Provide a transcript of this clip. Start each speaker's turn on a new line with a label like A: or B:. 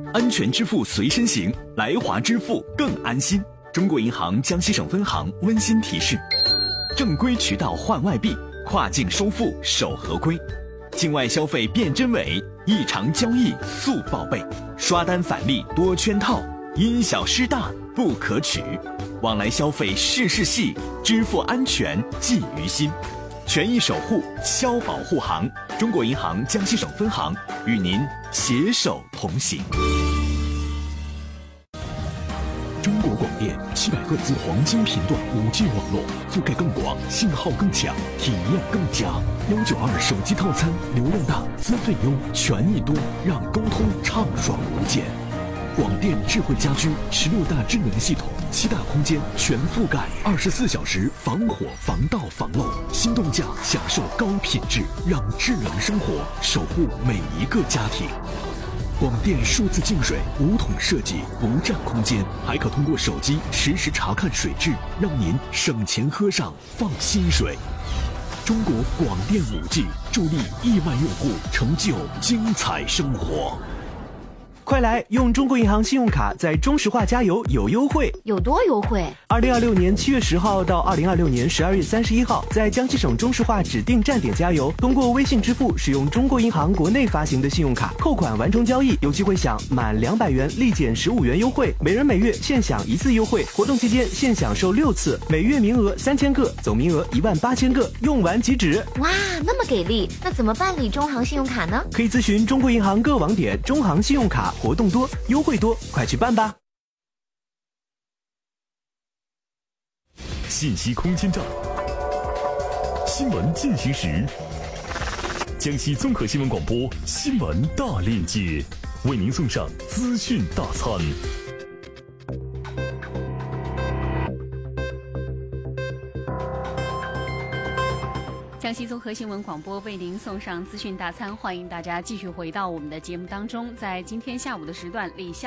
A: 安全支付随身行，来华支付更安心。中国银行江西省分行温馨提示：正规渠道换外币，跨境收付守合规，境外消费辨真伪，异常交易速报备，刷单返利多圈套，因小失大不可取。往来消费事事细，支付安全记于心。权益守护，消保护行。中国银行江西省分行与您携手同行。中国广电700赫兹黄金频段5G 网络，覆盖更广，信号更强，体验更佳。192手机套餐，流量大，资费优，权益多，让沟通畅爽无间。广电智慧家居16大智能系统，7大空间全覆盖，24小时防火防盗防漏，心动价享受高品质，让智能生活守护每一个家庭。广电数字净水无桶设计，不占空间，还可通过手机实时查看水质，让您省钱喝上放心水。中国广电5G助力亿万用户成就精彩生活。
B: 快来用中国银行信用卡在中石化加油有优惠，
C: 有多优惠
B: ？2026年7月10号到2026年12月31号，在江西省中石化指定站点加油，通过微信支付使用中国银行国内发行的信用卡扣款完成交易，有机会享满200元立减15元优惠，每人每月限享1次优惠，活动期间限享受6次，每月名额3000个，总名额18000个，用完即止。
C: 哇，那么给力！那怎么办理中行信用卡呢？
B: 可以咨询中国银行各网点，中行信用卡活动多，优惠多，快去办吧！
D: 信息空间站，新闻进行时，江西综合新闻广播新闻大链接，为您送上资讯大餐。
E: 江西综合新闻广播为您送上资讯大餐，欢迎大家继续回到我们的节目当中。在今天下午的时段，李